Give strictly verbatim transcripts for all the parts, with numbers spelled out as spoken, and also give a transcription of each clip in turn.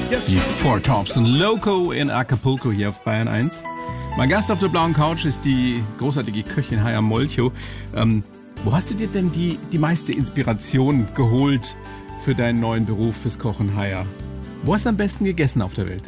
Die Four Tops und Loco in Acapulco hier auf Bayern eins. Mein Gast auf der blauen Couch ist die großartige Köchin Haya Molcho. Ähm, wo hast du dir denn die, die meiste Inspiration geholt für deinen neuen Beruf, fürs Kochen, Haya? Wo hast du am besten gegessen auf der Welt?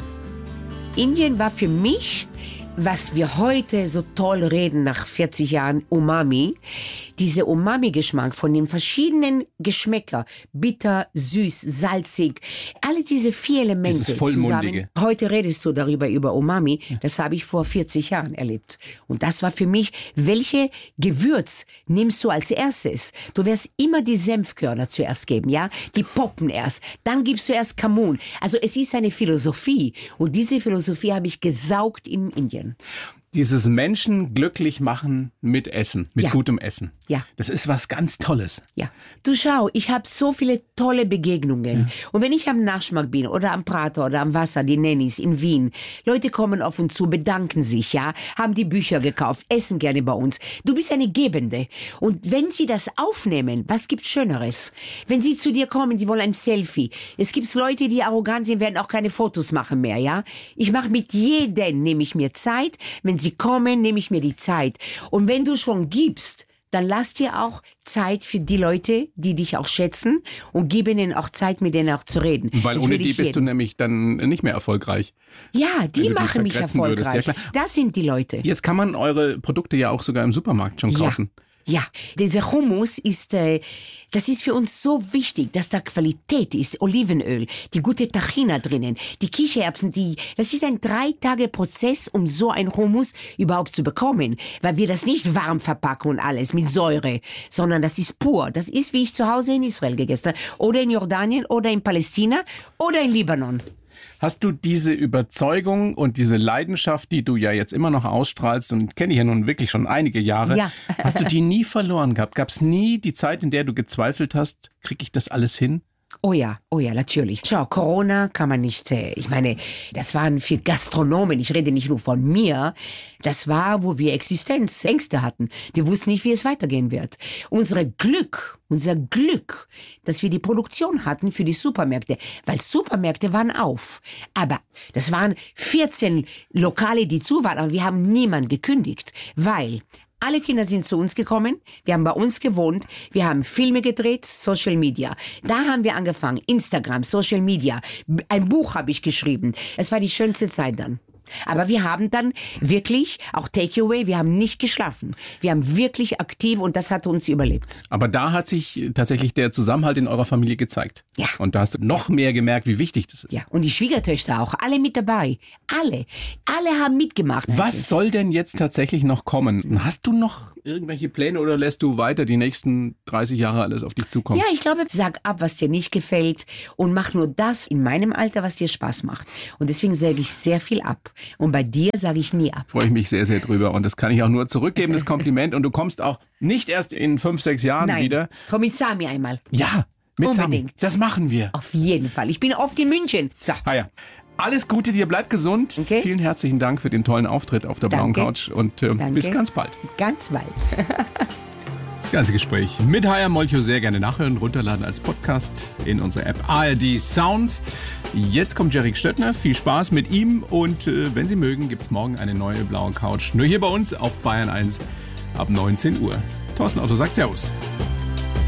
Indien war für mich, was wir heute so toll reden nach vierzig Jahren, Umami. Dieser Umami-Geschmack von den verschiedenen Geschmäcker, bitter, süß, salzig, alle diese vier Elemente Dieses Vollmundige. zusammen. Heute redest du darüber, über Umami. Das habe ich vor vierzig Jahren erlebt. Und das war für mich, welche Gewürz nimmst du als erstes? Du wirst immer die Senfkörner zuerst geben, ja? Die poppen erst. Dann gibst du erst Kamun. Also es ist eine Philosophie. Und diese Philosophie habe ich gesaugt in Indien. Dieses Menschen glücklich machen mit Essen, mit Ja. gutem Essen. Ja. Das ist was ganz Tolles. Ja. Du schau, ich habe so viele tolle Begegnungen. Ja. Und wenn ich am Naschmarkt bin oder am Prater oder am Wasser, die Nennis in Wien, Leute kommen auf uns zu, bedanken sich, ja, haben die Bücher gekauft, essen gerne bei uns. Du bist eine Gebende. Und wenn sie das aufnehmen, was gibt's Schöneres? Wenn sie zu dir kommen, sie wollen ein Selfie. Es gibt Leute, die arrogant sind, werden auch keine Fotos machen mehr, ja. Ich mache mit jedem, nehme ich mir Zeit. Wenn sie kommen, nehme ich mir die Zeit. Und wenn du schon gibst, dann lass dir auch Zeit für die Leute, die dich auch schätzen, und gib ihnen auch Zeit, mit denen auch zu reden. Weil Das ohne würde die ich bist du jedem- nämlich dann nicht mehr erfolgreich. Ja, wenn die du die machen mich vergrätzen würdest, erfolgreich. ja klar. Das sind die Leute. Jetzt kann man eure Produkte ja auch sogar im Supermarkt schon kaufen. Ja. Ja, dieser Hummus ist, äh, das ist für uns so wichtig, dass da Qualität ist, Olivenöl, die gute Tahina drinnen, die Kichererbsen, die, das ist ein drei Tage Prozess, um so ein Hummus überhaupt zu bekommen, weil wir das nicht warm verpacken und alles mit Säure, sondern das ist pur. Das ist, wie ich zu Hause in Israel gegessen habe, oder in Jordanien, oder in Palästina, oder in Libanon. Hast du diese Überzeugung und diese Leidenschaft, die du ja jetzt immer noch ausstrahlst und kenne ich ja nun wirklich schon einige Jahre, Ja. hast du die nie verloren gehabt? Gab es nie die Zeit, in der du gezweifelt hast, kriege ich das alles hin? Oh ja, oh ja, natürlich. Schau, Corona kann man nicht, äh, ich meine, das waren für Gastronomen, ich rede nicht nur von mir, das war, wo wir Existenzängste hatten. Wir wussten nicht, wie es weitergehen wird. Unsere Glück, unser Glück, dass wir die Produktion hatten für die Supermärkte, weil Supermärkte waren auf. Aber das waren vierzehn Lokale, die zu waren, aber wir haben niemand gekündigt, weil alle Kinder sind zu uns gekommen, wir haben bei uns gewohnt, wir haben Filme gedreht, Social Media. Da haben wir angefangen, Instagram, Social Media. Ein Buch habe ich geschrieben. Es war die schönste Zeit dann. Aber wir haben dann wirklich, auch Takeaway, wir haben nicht geschlafen. Wir haben wirklich aktiv und das hat uns überlebt. Aber da hat sich tatsächlich der Zusammenhalt in eurer Familie gezeigt. Ja. Und da hast du noch mehr gemerkt, wie wichtig das ist. Ja, und die Schwiegertöchter auch, alle mit dabei. Alle. Alle haben mitgemacht. Was soll denn jetzt tatsächlich noch kommen? Hast du noch irgendwelche Pläne oder lässt du weiter die nächsten dreißig Jahre alles auf dich zukommen? Ja, ich glaube, sag ab, was dir nicht gefällt und mach nur das in meinem Alter, was dir Spaß macht. Und deswegen sage ich sehr viel ab. Und bei dir sage ich nie ab. Freue ich mich sehr, sehr drüber. Und das kann ich auch nur zurückgeben, das Kompliment. Und du kommst auch nicht erst in fünf, sechs Jahren Nein, wieder. komm mit Sami einmal. Ja, mit Sami. Unbedingt. Das machen wir. Auf jeden Fall. Ich bin oft in München. So. Ah ja. Alles Gute dir, bleib gesund. Okay. Vielen herzlichen Dank für den tollen Auftritt auf der blauen Danke. Couch. Und äh, Danke. bis ganz bald. Ganz bald. Das ganze Gespräch mit Haya Molcho sehr gerne nachhören, runterladen als Podcast in unsere App A R D Sounds. Jetzt kommt Jerry Stöttner, viel Spaß mit ihm und äh, wenn Sie mögen, gibt es morgen eine neue blaue Couch. Nur hier bei uns auf Bayern eins ab neunzehn Uhr. Thorsten Otto sagt Servus.